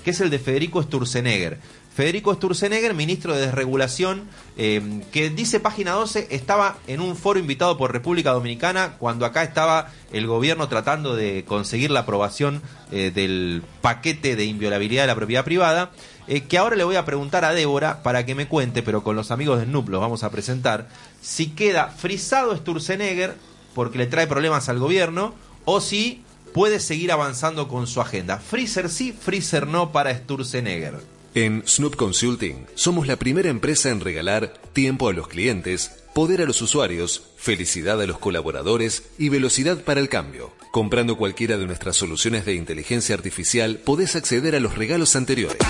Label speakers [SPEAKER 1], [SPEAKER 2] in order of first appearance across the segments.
[SPEAKER 1] que es el de Federico Sturzenegger. Federico Sturzenegger, ministro de Desregulación, que dice Página 12, estaba en un foro invitado por República Dominicana cuando acá estaba el gobierno tratando de conseguir la aprobación del paquete de inviolabilidad de la propiedad privada, que ahora le voy a preguntar a Débora para que me cuente, pero con los amigos de Snoop los vamos a presentar, si queda frisado Sturzenegger porque le trae problemas al gobierno o si puede seguir avanzando con su agenda. Freezer sí, freezer no para Sturzenegger.
[SPEAKER 2] En Snoop Consulting somos la primera empresa en regalar tiempo a los clientes, poder a los usuarios, felicidad a los colaboradores y velocidad para el cambio. Comprando cualquiera de nuestras soluciones de inteligencia artificial, podés acceder a los regalos anteriores.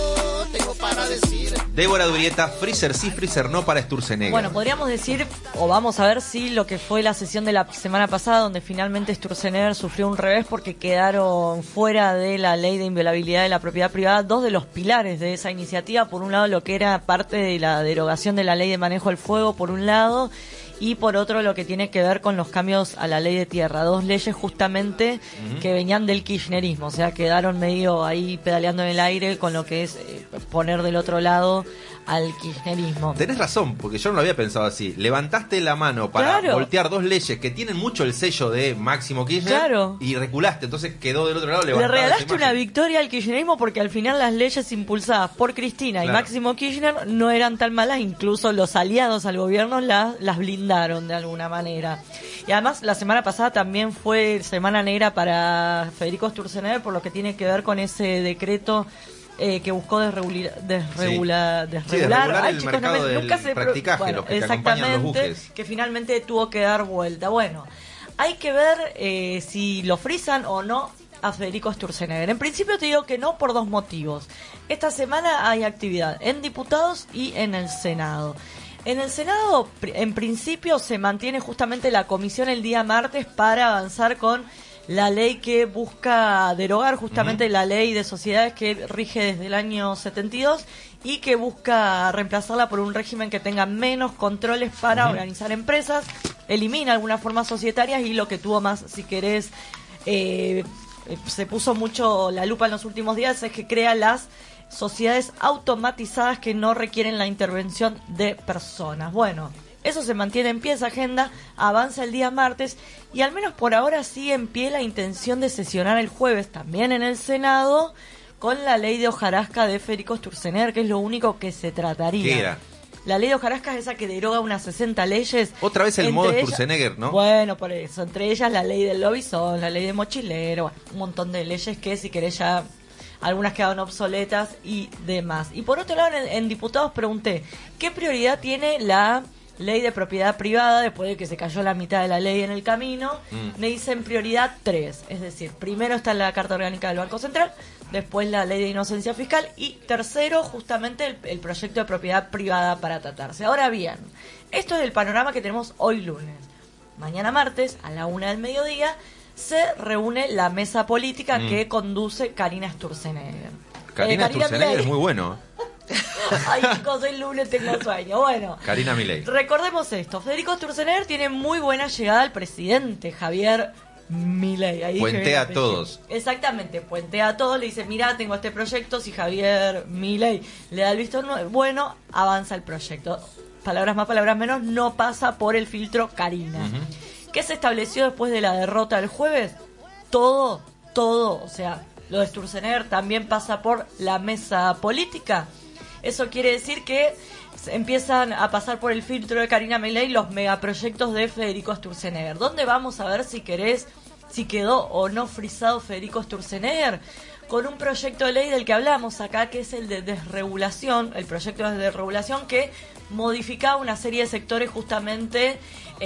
[SPEAKER 1] Débora Durieta, freezer sí, freezer no para Sturzenegger.
[SPEAKER 3] Bueno, podríamos decir, o vamos a ver si lo que fue la sesión de la semana pasada, donde finalmente Sturzenegger sufrió un revés porque quedaron fuera de la ley de inviolabilidad de la propiedad privada dos de los pilares de esa iniciativa. Por un lado, lo que era parte de la derogación de la ley de manejo del fuego, por un lado, y por otro lo que tiene que ver con los cambios a la ley de tierra, dos leyes justamente que venían del kirchnerismo, o sea, quedaron medio ahí pedaleando en el aire con lo que es poner del otro lado al kirchnerismo.
[SPEAKER 1] Tenés razón, porque yo no lo había pensado así. Levantaste la mano para voltear dos leyes que tienen mucho el sello de Máximo Kirchner y reculaste, entonces quedó del otro lado levantado.
[SPEAKER 3] Le regalaste una victoria al kirchnerismo porque al final las leyes impulsadas por Cristina y Máximo Kirchner no eran tan malas, incluso los aliados al gobierno las blindaron de alguna manera. Y además la semana pasada también fue semana negra para Federico Sturzenegger por lo que tiene que ver con ese decreto que buscó desregular
[SPEAKER 1] el mercado del practicaje, los que te acompañan los buques.
[SPEAKER 3] Que finalmente tuvo que dar vuelta. Bueno, hay que ver si lo frisan o no a Federico Sturzenegger. En principio te digo que no por dos motivos. Esta semana hay actividad en diputados y en el Senado. En el Senado, en principio, se mantiene justamente la comisión el día martes para avanzar con la ley que busca derogar justamente la ley de sociedades que rige desde el año 72 y que busca reemplazarla por un régimen que tenga menos controles para organizar empresas, elimina algunas formas societarias y lo que tuvo más, si querés, se puso mucho la lupa en los últimos días, es que crea las sociedades automatizadas que no requieren la intervención de personas. Bueno, eso se mantiene en pie, esa agenda avanza el día martes y al menos por ahora sigue en pie la intención de sesionar el jueves también en el Senado con la ley de hojarasca de Federico Sturzenegger, que es lo único que se trataría.
[SPEAKER 1] ¿Qué era?
[SPEAKER 3] La ley de hojarasca es esa que deroga unas 60 leyes.
[SPEAKER 1] Otra vez el modo Sturzenegger, ¿no?
[SPEAKER 3] Bueno, por eso, entre ellas la ley del lobizón, la ley de mochilero, bueno, un montón de leyes que si querés ya algunas quedaron obsoletas y demás. Y por otro lado, en diputados pregunté, ¿qué prioridad tiene la ley de propiedad privada después de que se cayó la mitad de la ley en el camino? Me dicen prioridad 3, es decir, primero está la Carta Orgánica del Banco Central, después la ley de inocencia fiscal y tercero justamente el proyecto de propiedad privada para tratarse. Ahora bien, esto es el panorama que tenemos hoy lunes. Mañana martes a la 1 del mediodía se reúne la mesa política que conduce Karina Sturzenegger.
[SPEAKER 1] Karina Sturzenegger es muy bueno.
[SPEAKER 3] Ay, chicos, hoy lunes tengo sueño. Bueno,
[SPEAKER 1] Karina Milei.
[SPEAKER 3] Recordemos esto. Federico Sturzenegger tiene muy buena llegada al presidente Javier Milei. Ahí
[SPEAKER 1] puentea a todos.
[SPEAKER 3] Exactamente, puentea a todos. Le dice, mira, tengo este proyecto. Si Javier Milei le da el visto bueno, avanza el proyecto. Palabras más, palabras menos, no pasa por el filtro Karina. ¿Qué se estableció después de la derrota del jueves? Todo, o sea, lo de Sturzenegger también pasa por la mesa política. Eso quiere decir que empiezan a pasar por el filtro de Karina Milei los megaproyectos de Federico Sturzenegger. ¿Dónde vamos a ver si querés, si quedó o no frisado Federico Sturzenegger? Con un proyecto de ley del que hablamos acá, que es el de desregulación, el proyecto de desregulación que modificaba una serie de sectores justamente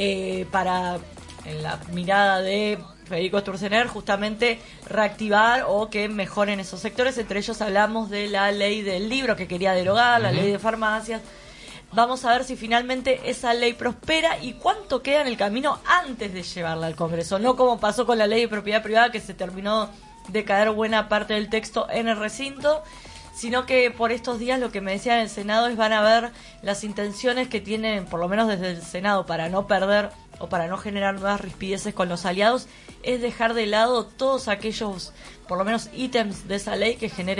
[SPEAKER 3] para, en la mirada de Federico Sturzenegger, justamente reactivar o que mejoren esos sectores. Entre ellos hablamos de la ley del libro que quería derogar, la ley de farmacias. Vamos a ver si finalmente esa ley prospera y cuánto queda en el camino antes de llevarla al Congreso. No como pasó con la ley de propiedad privada, que se terminó de caer buena parte del texto en el recinto, sino que por estos días lo que me decían en el Senado es van a ver las intenciones que tienen, por lo menos desde el Senado, para no perder o para no generar nuevas rispideces con los aliados, es dejar de lado todos aquellos, por lo menos ítems de esa ley que generen